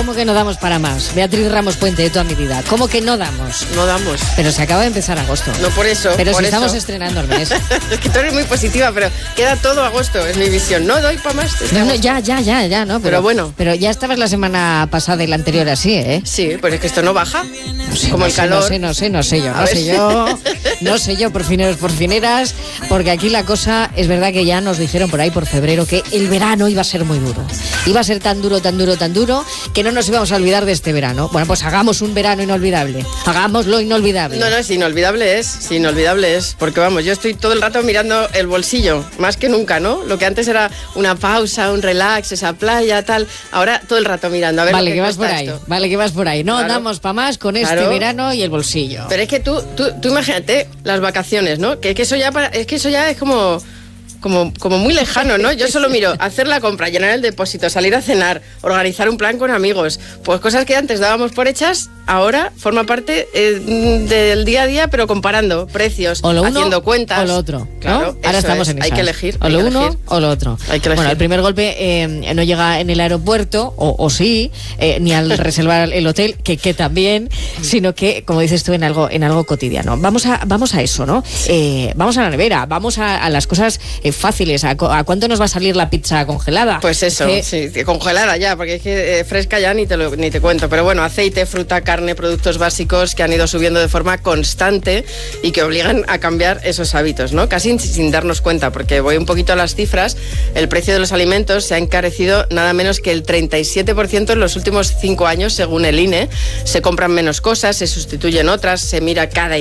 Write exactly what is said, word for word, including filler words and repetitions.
¿Cómo que no damos para más? Beatriz Ramos Puente, de toda mi vida. ¿Cómo que no damos? No damos. Pero se acaba de empezar agosto. No, por eso. Pero por si eso. estamos estrenando el mes. Es que tú eres muy positiva, pero queda todo agosto, es mi visión. No doy para más. No, no, ya, ya, ya, ya, ¿no? Pero, Pero bueno. Pero ya estabas la semana pasada y la anterior así, ¿eh? Sí, pues es que esto no baja. No sé, como no el sé, calor. No sé, no sé, no sé yo, A no ver. sé yo, no sé yo, porfineros, porfineras, porque aquí la cosa es verdad que ya nos dijeron por ahí por febrero que el verano iba a ser muy duro. Iba a ser tan duro, tan duro, tan duro, que no nos íbamos a olvidar de este verano. Bueno, pues hagamos un verano inolvidable. Hagámoslo inolvidable. No, no, es inolvidable es, sí, inolvidable es, porque vamos, yo estoy todo el rato mirando el bolsillo, más que nunca, ¿no? Lo que antes era una pausa, un relax, esa playa, tal, ahora todo el rato mirando, a ver Vale, lo que que vas por cuesta ahí, esto. vale, que vas por ahí. No Claro. damos para más con este Claro. verano y el bolsillo. Pero es que tú, tú, tú imagínate las vacaciones, ¿no? Que, que eso ya para, es que eso ya es como... Como, como muy lejano, ¿no? Yo solo miro hacer la compra, llenar el depósito, salir a cenar, organizar un plan con amigos. Pues cosas que antes dábamos por hechas, ahora forma parte eh, del día a día, pero comparando precios, O lo uno haciendo cuentas. o lo otro, ¿no? Claro, Ahora eso estamos es. en Hay esas. que elegir. O hay lo que uno elegir. o lo otro. Hay que elegir. Bueno, el primer golpe eh, no llega en el aeropuerto, o, o sí, eh, ni al reservar el hotel, que, que también, sino que, como dices tú, en algo, en algo cotidiano. Vamos a, vamos a eso, ¿no? Eh, vamos a la nevera, vamos a, a las cosas eh, fáciles. A, ¿A cuánto nos va a salir la pizza congelada? Pues eso, Que- sí, congelada ya, porque es que eh, fresca ya ni te, lo, ni te cuento. Pero bueno, aceite, fruta, carne, productos básicos que han ido subiendo de forma constante y que obligan a cambiar esos hábitos, ¿no? Casi sin, sin darnos cuenta, porque voy un poquito a las cifras. El precio de los alimentos se ha encarecido nada menos que el treinta y siete por ciento en los últimos cinco años, según el I N E. Se compran menos cosas, se sustituyen otras, se mira cada